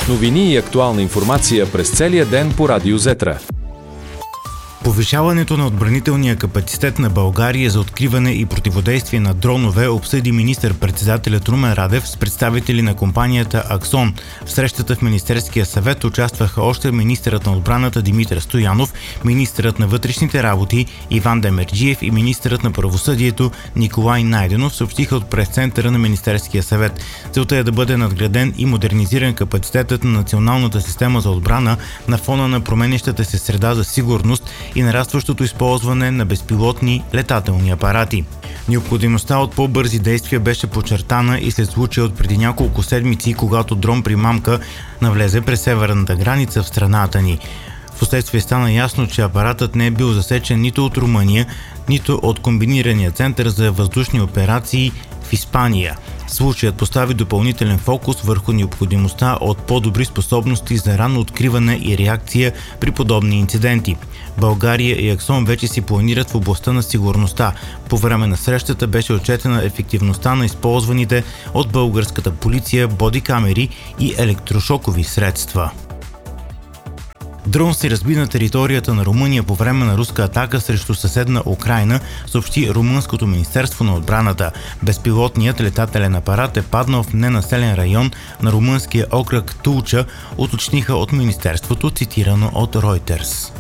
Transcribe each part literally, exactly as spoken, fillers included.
Новини и актуална информация през целия ден по Радио Зетра. Повишаването на отбранителния капацитет на България за откриване и противодействие на дронове обсъди министър-председателят Румен Радев с представители на компанията Аксон. В срещата в Министерския съвет участваха още министърът на отбраната Димитър Стоянов, министърът на вътрешните работи Иван Демерджиев и министърът на правосъдието Николай Найденов, съобщиха от прес-центъра на Министерския съвет. Целта е да бъде надграден и модернизиран капацитетът на националната система за отбрана на фона на променящата се среда за сигурност и нарастващото използване на безпилотни летателни апарати. Необходимостта от по-бързи действия беше подчертана и след случая от преди няколко седмици, когато дрон-примамка навлезе през северната граница в страната ни. Впоследствие стана ясно, че апаратът не е бил засечен нито от Румъния, нито от комбинирания център за въздушни операции в Испания. Случаят постави допълнителен фокус върху необходимостта от по-добри способности за ранно откриване и реакция при подобни инциденти. България и Аксон вече си планират в областта на сигурността. По време на срещата беше отчетена ефективността на използваните от българската полиция бодикамери и електрошокови средства. Дрон се разби на територията на Румъния по време на руска атака срещу съседна Украйна, съобщи Румънското министерство на отбраната. Безпилотният летателен апарат е паднал в ненаселен район на румънския окръг Тулча, уточниха от министерството, цитирано от Reuters.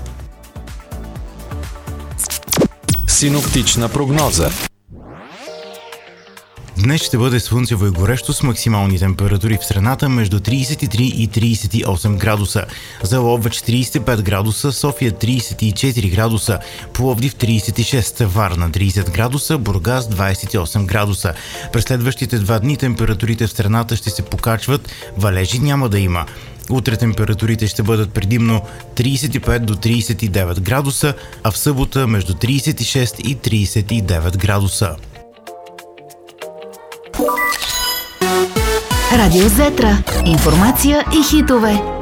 Синоптична прогноза. Днес ще бъде слънчево и горещо с максимални температури в страната между трийсет и три и трийсет и осем градуса. За Ловеч трийсет и пет градуса, София трийсет и четири градуса, Пловдив трийсет и шест, Варна трийсет градуса, Бургас двайсет и осем градуса. През следващите два дни температурите в страната ще се покачват, валежи няма да има. Утре температурите ще бъдат предимно трийсет и пет до трийсет и девет градуса, а в събота между трийсет и шест и трийсет и девет градуса. Радио Зетра. Информация и хитове.